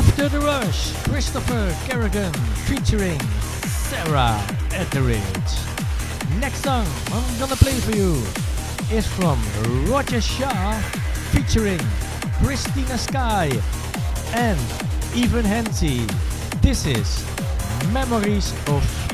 After the Rush, Christopher Kerrigan featuring Sarah Etheridge. Next song I'm gonna play for you is from Roger Shah featuring Christina Sky and Evan Henty. This is Memories of